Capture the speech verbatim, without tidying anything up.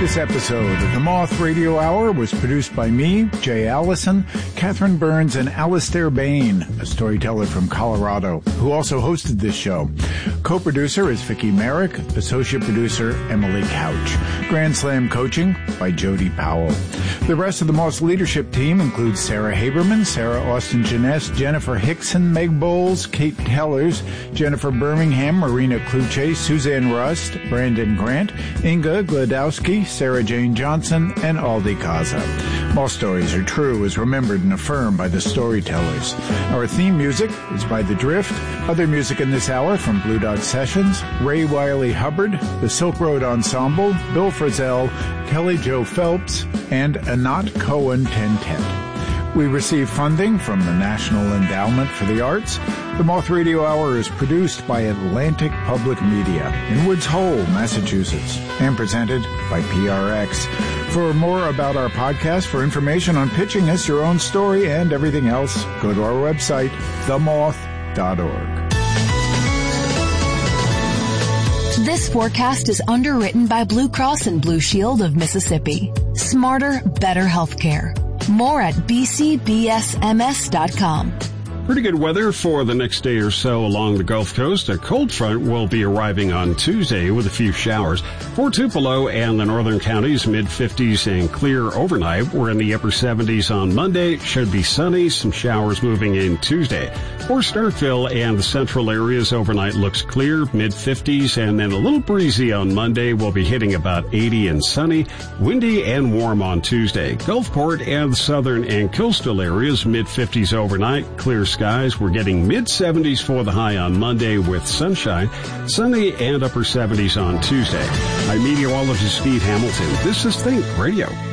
This episode of the Moth Radio Hour was produced by me, Jay Allison, Catherine Burns, and Alistair Bain, a storyteller from Colorado, who also hosted this show. Co-producer is Vicki Merrick, associate producer Emily Couch. Grand Slam coaching by Jody Powell. The rest of the Moth leadership team includes Sarah Haberman, Sarah Austin Jeunesse, Jennifer Hickson, Meg Bowles, Kate Tellers, Jennifer Birmingham, Marina Kluche, Suzanne Rust, Brandon Grant, Inga Gladowski, Sarah Jane Johnson, and Aldi Kaza. Moth stories are true as remembered and affirmed by the storytellers. Our theme music is by The Drift. Other music in this hour from Blue Dot Sessions, Ray Wiley Hubbard, the Silk Road Ensemble, Bill Frisell, Kelly Jo Phelps, and Anat Cohen Tentet. We receive funding from the National Endowment for the Arts. The Moth Radio Hour is produced by Atlantic Public Media in Woods Hole, Massachusetts, and presented by P R X. For more about our podcast, for information on pitching us your own story and everything else, go to our website, the moth dot org. This forecast is underwritten by Blue Cross and Blue Shield of Mississippi. Smarter, better healthcare. More at b c b s m s dot com. Pretty good weather for the next day or so along the Gulf Coast. A cold front will be arriving on Tuesday with a few showers. For Tupelo and the northern counties, mid-fifties and clear overnight. We're in the upper seventies on Monday. Should be sunny. Some showers moving in Tuesday. For Starkville and the central areas, overnight looks clear, mid-fifties, and then a little breezy on Monday. We'll be hitting about eighty and sunny, windy and warm on Tuesday. Gulfport and the southern and coastal areas, mid-fifties overnight, clear skies. We're getting mid-seventies for the high on Monday with sunshine, sunny and upper seventies on Tuesday. I'm meteorologist Steve Hamilton. This is Think Radio.